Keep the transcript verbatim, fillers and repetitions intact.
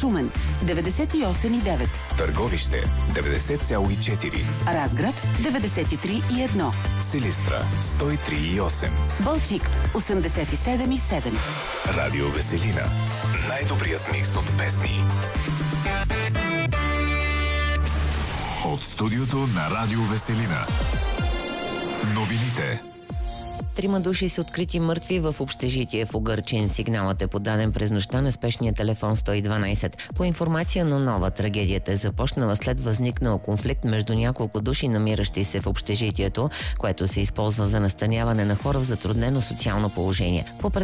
Шумен деветдесет и осем и девет, Търговище деветдесет цяло и четири, Разград деветдесет и три и едно, Силистра сто и три и осем, Балчик осемдесет и седем и седем. Радио Веселина. Най-добрият микс от песни. От студиото на Радио Веселина. Новините. Трима души са открити мъртви в общежитие в Угърчин. Сигналът е подаден през нощта на спешния телефон сто и дванайсет. По информация на Нова, трагедията е започнала след възникнал конфликт между няколко души, намиращи се в общежитието, което се използва за настаняване на хора в затруднено социално положение. По